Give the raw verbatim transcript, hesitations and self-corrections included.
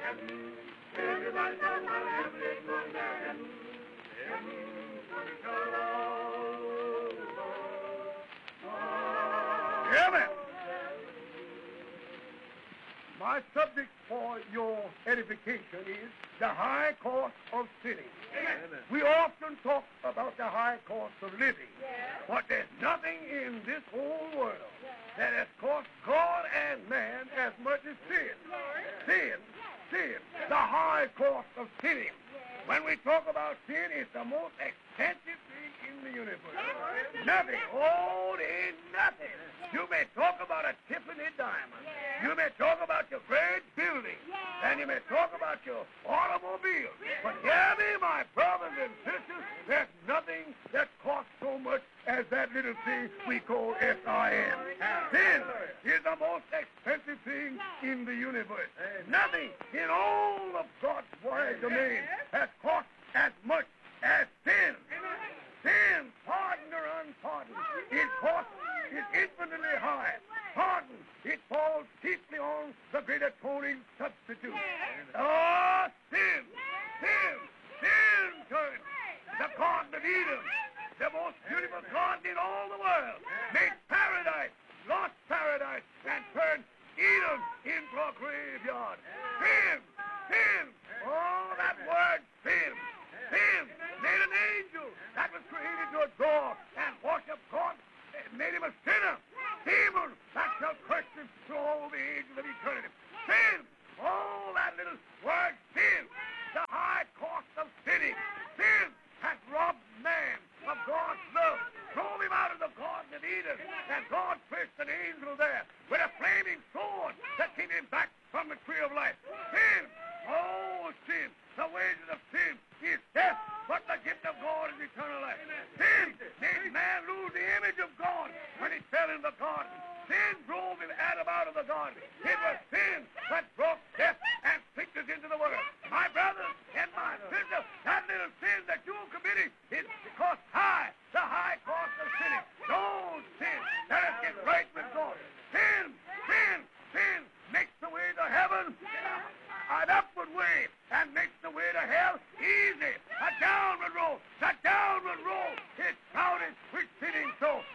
Everybody talk about heaven going down. Heaven's gonna come on. Amen. My subject for your edification is the high cost of sinning. Amen. We often talk about the high cost of living, Yeah. but there's nothing in this whole world that has cost God and man as much as sin. Sin, sin, the high cost of sinning. When we talk about sin, it's the most expensive thing in the universe. Nothing. Oh, there ain't nothing. You may talk about a Tiffany diamond. You may talk about your great building. And you may talk about your automobile. But hear me, my brothers and sisters, there's nothing that costs so much as that little thing we call S I N. Sin is the most expensive thing in the universe. Nothing in all of God's wide domain has cost as much as sin. Sin, pardon or unpardoned, it costs is infinitely high. Pardon, it falls chiefly on the great atoning substitute. Oh, sin, sin, sin turned the Garden of Eden, the most beautiful garden in all the world, made paradise, lost paradise, and turned Eden into a graveyard. Sin, sin, oh, that word sin, sin, made an angel that was created to adore and worship God, made him a sinner. Demon, that shall curse him through all the ages of eternity. Sin, oh, that little word sin, the high cost of sinning. Sin has robbed man of God's love, drove him out of the Garden of Eden, and God placed an angel there with a flaming sword that came him back from the tree of life. Sin, oh, sin, the wages of sin is death, but the gift of God is eternal life. Sin made man lose the image of God when he fell in the garden. Sin drove him, Adam out of the garden. It was sin that brought death and sickness into the world. My brothers and my sisters, that little sin that you're committing is cost high, the high cost of sinning. Don't sin. Let us get right with God. Sin, sin, sin makes the way to heaven an upward way and makes the way to hell easy. A downward road. The downward road is crowded with sinning souls.